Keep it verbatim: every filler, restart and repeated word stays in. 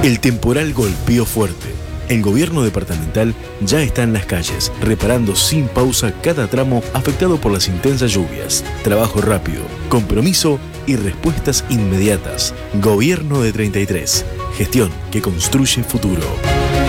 El temporal golpeó fuerte. El gobierno departamental ya está en las calles, reparando sin pausa cada tramo afectado por las intensas lluvias. Trabajo rápido, compromiso y respuestas inmediatas. Gobierno de treinta y tres. Gestión que construye futuro.